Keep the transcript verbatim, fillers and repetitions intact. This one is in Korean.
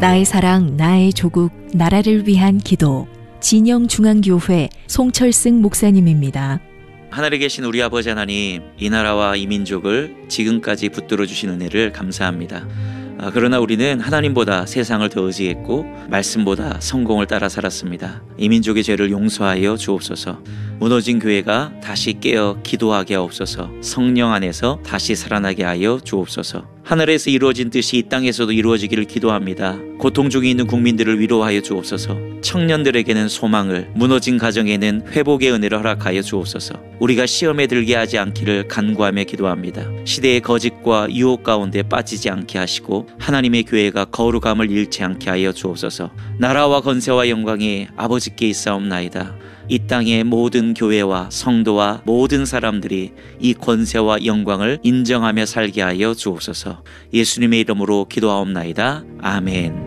나의 사랑, 나의 조국, 나라를 위한 기도. 진영중앙교회 송철승 목사님입니다. 하늘에 계신 우리 아버지 하나님, 이 나라와 이 민족을 지금까지 붙들어 주신 은혜를 감사합니다. 아, 그러나 우리는 하나님보다 세상을 더 의지했고 말씀보다 성공을 따라 살았습니다. 이 민족의 죄를 용서하여 주옵소서. 무너진 교회가 다시 깨어 기도하게 하옵소서. 성령 안에서 다시 살아나게 하여 주옵소서. 하늘에서 이루어진 뜻이 이 땅에서도 이루어지기를 기도합니다. 고통 중에 있는 국민들을 위로하여 주옵소서. 청년들에게는 소망을, 무너진 가정에는 회복의 은혜를 허락하여 주옵소서. 우리가 시험에 들게 하지 않기를 간구하며 기도합니다. 시대의 거짓과 유혹 가운데 빠지지 않게 하시고 하나님의 교회가 거룩함을 잃지 않게 하여 주옵소서. 나라와 건세와 영광이 아버지께 있사옵나이다. 이 땅의 모든 교회와 성도와 모든 사람들이 이 권세와 영광을 인정하며 살게 하여 주옵소서. 예수님의 이름으로 기도하옵나이다. 아멘.